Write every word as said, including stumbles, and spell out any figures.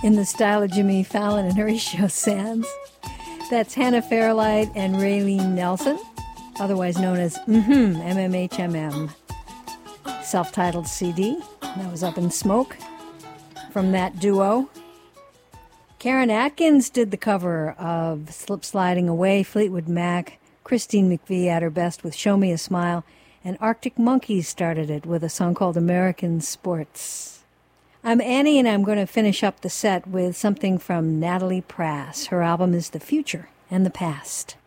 in the style of Jimmy Fallon and Horatio Sanz. That's Hannah Fairlight and Raylene Nelson, otherwise known as Mm-hmm, M M H M M. Self-titled C D, that was Up in Smoke, from that duo. Karen Atkins did the cover of Slip Sliding Away, Fleetwood Mac, Christine McVie at her best with Show Me a Smile, and Arctic Monkeys started it with a song called American Sports. I'm Annie, and I'm going to finish up the set with something from Natalie Prass. Her album is The Future and the Past.